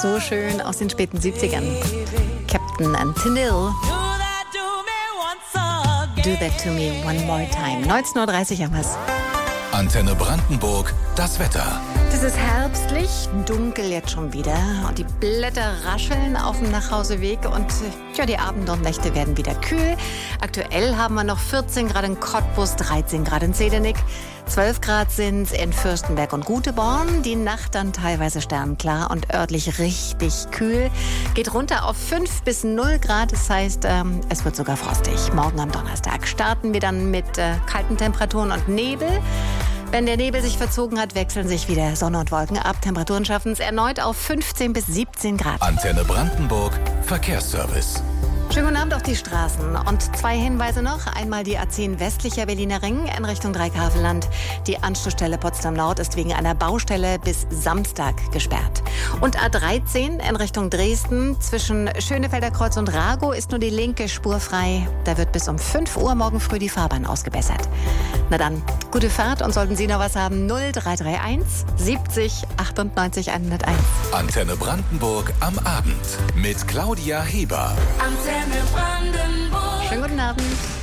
so schön aus den späten 70ern. Captain Antinil. Do that to me one more time. 19:30 Uhr haben wir's. Antenne Brandenburg, das Wetter. Es ist herbstlich, dunkel jetzt schon wieder und die Blätter rascheln auf dem Nachhauseweg und ja, die Abende und Nächte werden wieder kühl. Aktuell haben wir noch 14 Grad in Cottbus, 13 Grad in Zedenick, 12 Grad sind in Fürstenberg und Guteborn. Die Nacht dann teilweise sternklar und örtlich richtig kühl. Geht runter auf 5 bis 0 Grad, das heißt, es wird sogar frostig. Morgen am Donnerstag starten wir dann mit kalten Temperaturen und Nebel. Wenn der Nebel sich verzogen hat, wechseln sich wieder Sonne und Wolken ab. Temperaturen schaffen es erneut auf 15 bis 17 Grad. Antenne Brandenburg, Verkehrsservice. Schönen guten Abend auf die Straßen. Und 2 Hinweise noch. Einmal die A10 westlicher Berliner Ring in Richtung Dreihavelland. Die Anschlussstelle Potsdam Nord ist wegen einer Baustelle bis Samstag gesperrt. Und A13 in Richtung Dresden zwischen Schönefelder Kreuz und Ragow ist nur die linke Spur frei. Da wird bis um 5 Uhr morgen früh die Fahrbahn ausgebessert. Na dann, gute Fahrt und sollten Sie noch was haben, 0331 70 98 101. Antenne Brandenburg am Abend mit Claudia Heber. Schönen guten Abend.